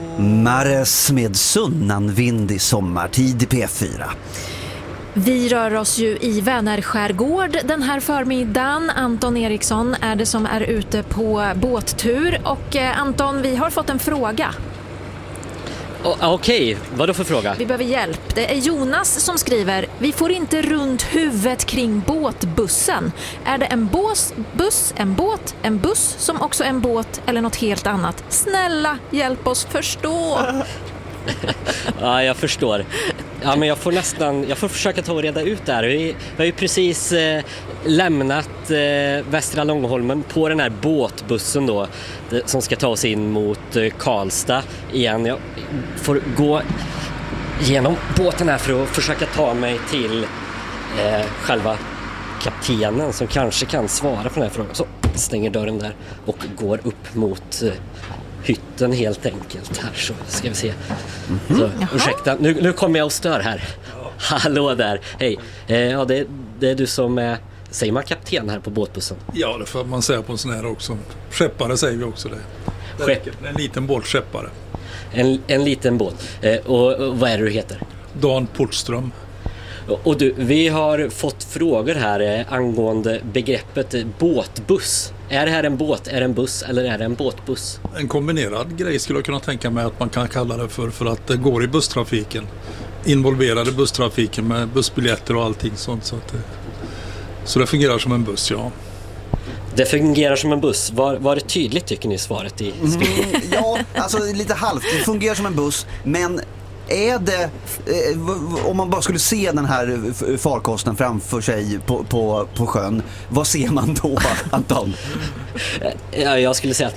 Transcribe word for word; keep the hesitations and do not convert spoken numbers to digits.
Mares med sunnanvind i sommartid i P fyra. Vi rör oss ju i Vänerskärgård den här förmiddagen. Anton Eriksson är det som är ute på båttur. Och eh, Anton, vi har fått en fråga. Oh, Okej, okay. Vad då för fråga? Vi behöver hjälp. Det är Jonas som skriver: vi får inte runt huvudet kring båtbussen. Är det en bås, buss, en båt, en buss som också är en båt eller något helt annat? Snälla, hjälp oss förstå. Ja, jag förstår. Ja, men jag får nästan, jag får försöka ta och reda ut det här. Vi, vi har ju precis eh, lämnat eh, Västra Långholmen på den här båtbussen då, det, som ska ta oss in mot eh, Karlstad igen. Jag får gå genom båten här för att försöka ta mig till eh, själva kaptenen som kanske kan svara på den här frågan. Så stänger dörren där och går upp mot eh, hytten helt enkelt här, så ska vi se. Mm-hmm. Så, ursäkta, nu, nu kommer jag och stör här. Ja. Hallå där, hej. Eh, ja, det, det är du som är, säger man kapten här på båtbussen? Ja, det får man säga på en sån här också. Skeppare säger vi också det. det Skepp. En liten båtskeppare. En, en liten båt. Eh, och, och vad är det du heter? Dan Portström. Och du, vi har fått frågor här eh, angående begreppet eh, båtbuss. Är det här en båt, är det en buss eller är det en båtbuss? En kombinerad grej skulle jag kunna tänka mig att man kan kalla det för, för att det går i busstrafiken. Involverade busstrafiken med bussbiljetter och allting sånt. Så, att det, så det fungerar som en buss, ja. Det fungerar som en buss. Var, var det tydligt tycker ni svaret i mm, Ja, alltså lite halvt. Det fungerar som en buss, men är det, om man bara skulle se den här farkosten framför sig på, på, på sjön, vad ser man då, Anton? Ja, jag skulle säga att